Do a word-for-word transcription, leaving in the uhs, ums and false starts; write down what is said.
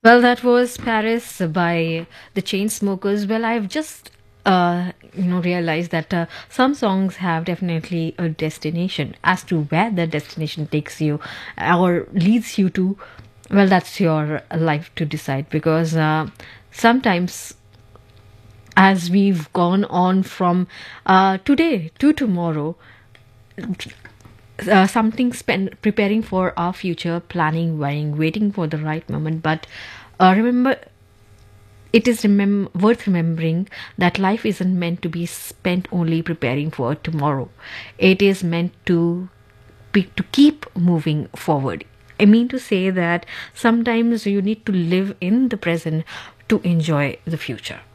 Well, that was Paris by the Chainsmokers. Well, I've just uh, you know realized that uh, some songs have definitely a destination. As to where the destination takes you or leads you to, well, that's your life to decide. Because uh, sometimes, as we've gone on from uh, today to tomorrow, uh, something spend preparing for our future, planning, worrying, waiting for the right moment. But uh, remember, it is remem- worth remembering that life isn't meant to be spent only preparing for tomorrow. It is meant to be, to keep moving forward. I mean to say that sometimes you need to live in the present to enjoy the future.